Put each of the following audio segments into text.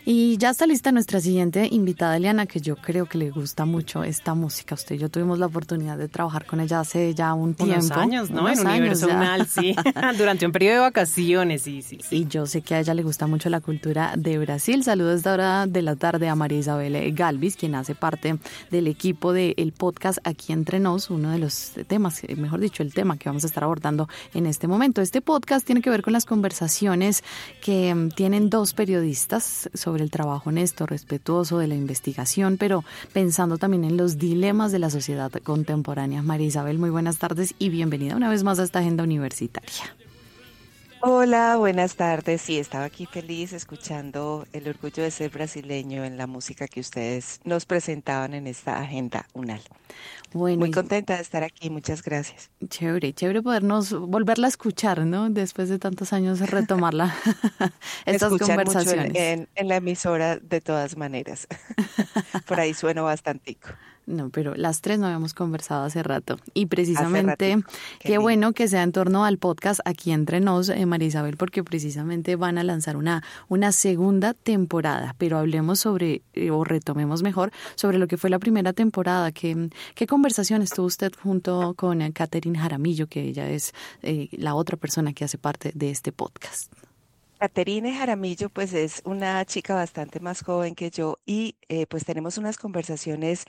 Y ya está lista nuestra siguiente invitada, Eliana, que yo creo que le gusta mucho esta música. Usted y yo tuvimos la oportunidad de trabajar con ella hace ya un tiempo. Unos años, ¿no? En Universo Unal, sí. Durante un periodo de vacaciones, sí. Y yo sé que a ella le gusta mucho la cultura de Brasil. Saludos a esta hora de la tarde a María Isabel Galvis, quien hace parte del equipo del podcast Aquí Entre Nos, uno de los temas, mejor dicho, el tema que vamos a estar abordando en este momento. Este podcast tiene que ver con las conversaciones que tienen dos periodistas sobre el trabajo honesto, respetuoso de la investigación, pero pensando también en los dilemas de la sociedad contemporánea. María Isabel, muy buenas tardes y bienvenida una vez más a esta agenda universitaria. Hola, buenas tardes. Sí, estaba aquí feliz escuchando el orgullo de ser brasileño en la música que ustedes nos presentaban en esta agenda UNAL. Bueno, Muy contenta de estar aquí, muchas gracias. Chévere podernos volverla a escuchar, ¿no? Después de tantos años retomarla, estas Escuchan conversaciones. mucho en la emisora de todas maneras. Por ahí sueno bastantico. No, pero las tres no habíamos conversado hace rato. Y Hace precisamente, ratico. qué bueno que sea en torno al podcast Aquí Entre Nos, María Isabel, porque precisamente van a lanzar una segunda temporada. Pero hablemos sobre, o retomemos mejor, sobre lo que fue la primera temporada. ¿Qué conversaciones tuvo usted junto con Catherine Jaramillo, que ella es la otra persona que hace parte de este podcast? Caterine Jaramillo, pues es una chica bastante más joven que yo y pues tenemos unas conversaciones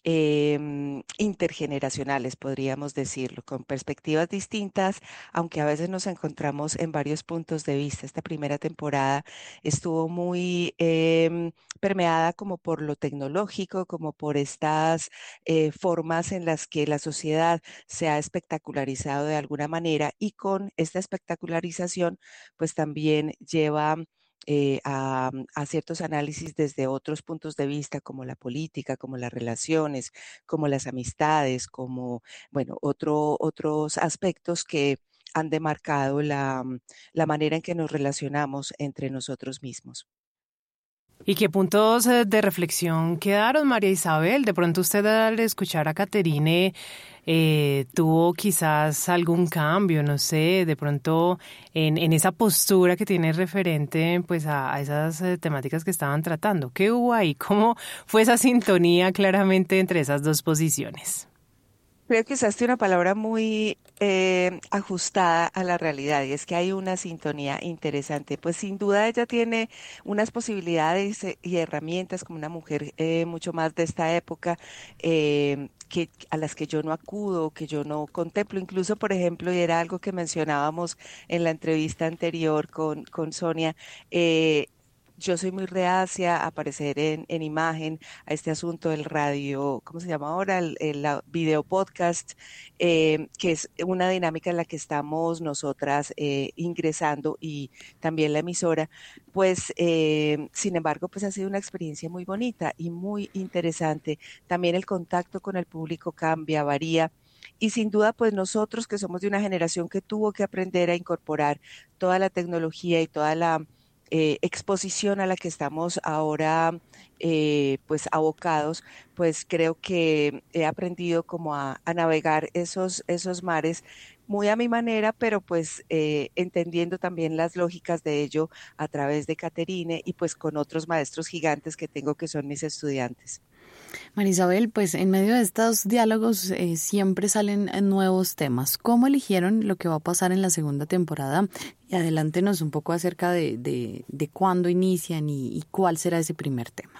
intergeneracionales, podríamos decirlo, con perspectivas distintas, aunque a veces nos encontramos en varios puntos de vista. Esta primera temporada estuvo muy permeada como por lo tecnológico, como por estas formas en las que la sociedad se ha espectacularizado de alguna manera y con esta espectacularización pues también lleva a ciertos análisis desde otros puntos de vista, como la política, como las relaciones, como las amistades, como, bueno, otros aspectos que han demarcado la manera en que nos relacionamos entre nosotros mismos. ¿Y qué puntos de reflexión quedaron, María Isabel? De pronto usted al escuchar a Caterine tuvo quizás algún cambio, no sé, de pronto en esa postura que tiene referente pues a esas temáticas que estaban tratando. ¿Qué hubo ahí? ¿Cómo fue esa sintonía claramente entre esas dos posiciones? Creo que usaste una palabra muy ajustada a la realidad y es que hay una sintonía interesante. Pues sin duda ella tiene unas posibilidades y herramientas como una mujer mucho más de esta época a las que yo no acudo, que yo no contemplo. Incluso, por ejemplo, y era algo que mencionábamos en la entrevista anterior con Sonia, yo soy muy reacia a aparecer en imagen a este asunto del radio, ¿cómo se llama ahora? La video podcast, que es una dinámica en la que estamos nosotras ingresando y también la emisora. Pues, sin embargo, pues ha sido una experiencia muy bonita y muy interesante. También el contacto con el público cambia, varía. Y sin duda, pues nosotros que somos de una generación que tuvo que aprender a incorporar toda la tecnología y toda la exposición a la que estamos ahora pues abocados, pues creo que he aprendido como a navegar esos mares muy a mi manera, pero pues entendiendo también las lógicas de ello a través de Caterine y pues con otros maestros gigantes que tengo que son mis estudiantes. María Isabel, pues en medio de estos diálogos siempre salen nuevos temas. ¿Cómo eligieron lo que va a pasar en la segunda temporada? Y adelántenos un poco acerca de cuándo inician y cuál será ese primer tema.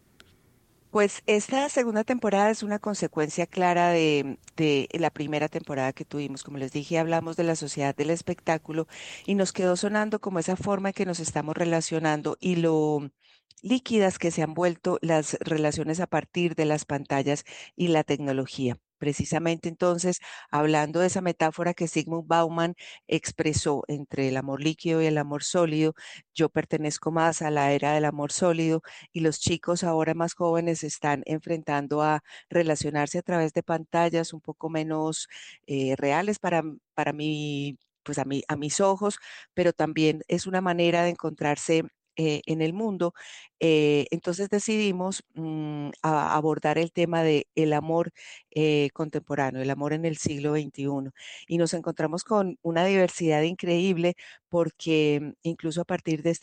Pues esta segunda temporada es una consecuencia clara de la primera temporada que tuvimos. Como les dije, hablamos de la sociedad del espectáculo y nos quedó sonando como esa forma en que nos estamos relacionando y lo líquidas que se han vuelto las relaciones a partir de las pantallas y la tecnología. Precisamente entonces, hablando de esa metáfora que Sigmund Bauman expresó entre el amor líquido y el amor sólido, yo pertenezco más a la era del amor sólido y los chicos ahora más jóvenes se están enfrentando a relacionarse a través de pantallas un poco menos reales para mí, pues a mis ojos, pero también es una manera de encontrarse en el mundo. Entonces decidimos abordar el tema de el amor contemporáneo, el amor en el siglo XXI. Y nos encontramos con una diversidad increíble porque incluso a partir de este